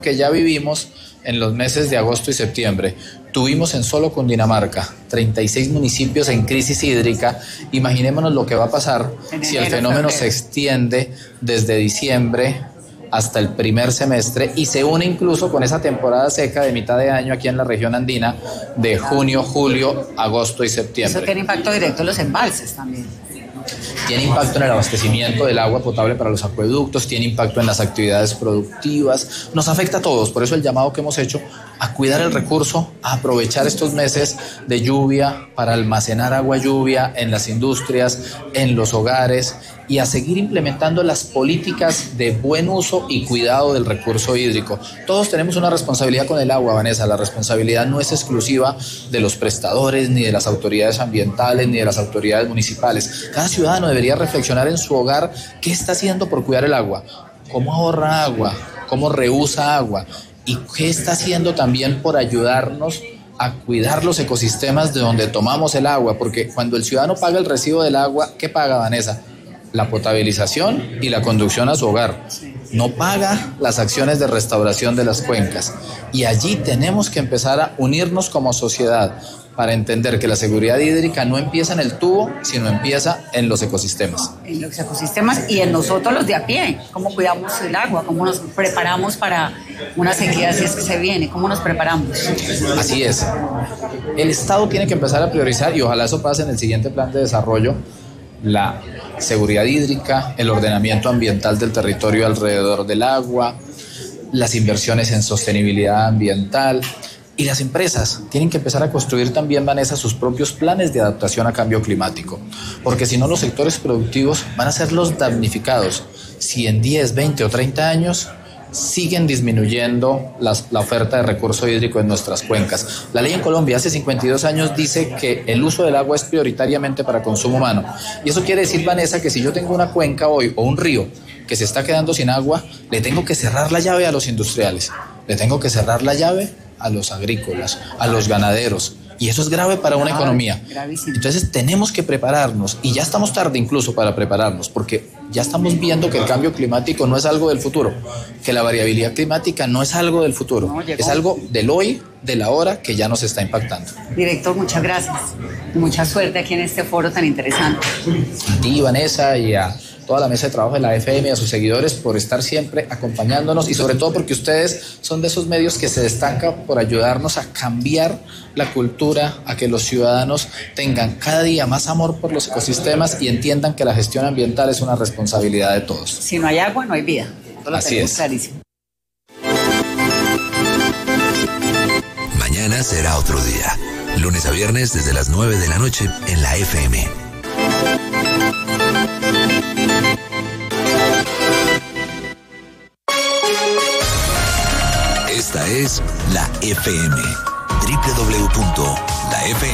que ya vivimos en los meses de agosto y septiembre. Tuvimos en solo Cundinamarca 36 municipios en crisis hídrica. Imaginémonos lo que va a pasar si el fenómeno se extiende desde diciembre hasta el primer semestre y se une incluso con esa temporada seca de mitad de año aquí en la región andina de junio, julio, agosto y septiembre. Eso tiene impacto directo en los embalses también. Tiene impacto en el abastecimiento del agua potable para los acueductos, tiene impacto en las actividades productivas, nos afecta a todos. Por eso el llamado que hemos hecho a cuidar el recurso, a aprovechar estos meses de lluvia para almacenar agua lluvia en las industrias, en los hogares y a seguir implementando las políticas de buen uso y cuidado del recurso hídrico. Todos tenemos una responsabilidad con el agua, Vanessa. La responsabilidad no es exclusiva de los prestadores, ni de las autoridades ambientales, ni de las autoridades municipales. Cada ciudadano debería reflexionar en su hogar qué está haciendo por cuidar el agua, cómo ahorra agua, cómo reusa agua y qué está haciendo también por ayudarnos a cuidar los ecosistemas de donde tomamos el agua, porque cuando el ciudadano paga el recibo del agua, ¿qué paga, Vanessa? La potabilización y la conducción a su hogar. No paga las acciones de restauración de las cuencas. Y allí tenemos que empezar a unirnos como sociedad para entender que la seguridad hídrica no empieza en el tubo, sino empieza en los ecosistemas. En los ecosistemas y en nosotros los de a pie. ¿Cómo cuidamos el agua? ¿Cómo nos preparamos para una sequía si es que se viene? ¿Cómo nos preparamos? Así es. El Estado tiene que empezar a priorizar, y ojalá eso pase en el siguiente plan de desarrollo, la seguridad hídrica, el ordenamiento ambiental del territorio alrededor del agua, las inversiones en sostenibilidad ambiental. Y las empresas tienen que empezar a construir también, Vanessa, sus propios planes de adaptación a cambio climático, porque si no los sectores productivos van a ser los damnificados si en 10, 20 o 30 años siguen disminuyendo la oferta de recurso hídrico en nuestras cuencas. La ley en Colombia hace 52 años dice que el uso del agua es prioritariamente para consumo humano. Y eso quiere decir, Vanessa, que si yo tengo una cuenca hoy o un río que se está quedando sin agua, le tengo que cerrar la llave a los industriales, le tengo que cerrar la llave a los agrícolas, a los ganaderos. Y eso es grave para una economía. Gravísimo. Entonces tenemos que prepararnos, y ya estamos tarde incluso para prepararnos, porque ya estamos viendo que el cambio climático no es algo del futuro, que la variabilidad climática no es algo del futuro, No, es algo del hoy, de la hora, que ya nos está impactando. Director, muchas gracias. Mucha suerte aquí en este foro tan interesante. A ti, Vanessa, y a toda la mesa de trabajo de la FM y a sus seguidores por estar siempre acompañándonos, y sobre todo porque ustedes son de esos medios que se destacan por ayudarnos a cambiar la cultura, a que los ciudadanos tengan cada día más amor por los ecosistemas y entiendan que la gestión ambiental es una responsabilidad de todos. Si no hay agua, no hay vida. Esto lo Así tenemos es. clarísimo. Mañana será otro día. Lunes a viernes desde las 9 de la noche en la FM. Esta es la FM. www.lafm